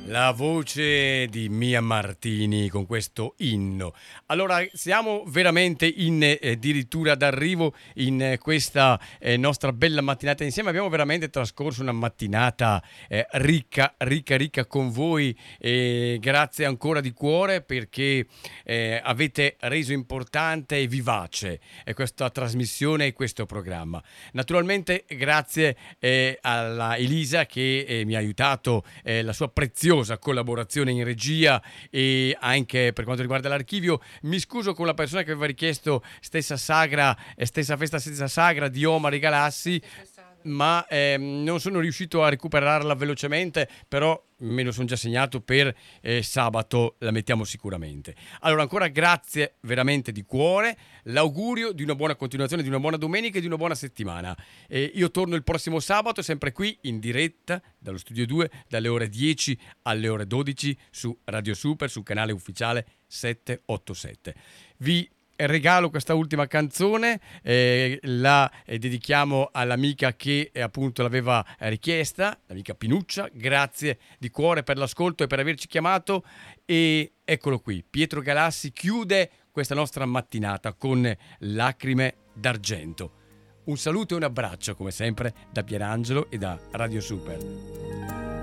La voce di Mia Martini con questo inno. Allora, siamo veramente in addirittura d'arrivo in questa nostra bella mattinata insieme. Abbiamo veramente trascorso una mattinata ricca con voi. Grazie ancora di cuore perché avete reso importante e vivace questa trasmissione e questo programma. Naturalmente grazie alla Elisa che mi ha aiutato, la sua preziosa collaborazione in regia e anche per quanto riguarda l'archivio. Mi scuso con la persona che aveva richiesto stessa sagra, stessa festa, stessa sagra di Omar e Galassi, ma non sono riuscito a recuperarla velocemente, però me lo sono già segnato per sabato, la mettiamo sicuramente. Allora ancora grazie veramente di cuore, l'augurio di una buona continuazione, di una buona domenica e di una buona settimana. Io torno il prossimo sabato sempre qui in diretta dallo studio 2 dalle ore 10 alle ore 12 su Radio Super, sul canale ufficiale 787. Vi regalo questa ultima canzone, la dedichiamo all'amica che appunto l'aveva richiesta, l'amica Pinuccia. Grazie di cuore per l'ascolto e per averci chiamato, e eccolo qui, Pietro Galassi chiude questa nostra mattinata con Lacrime d'argento. Un saluto e un abbraccio come sempre da Pierangelo e da Radio Super.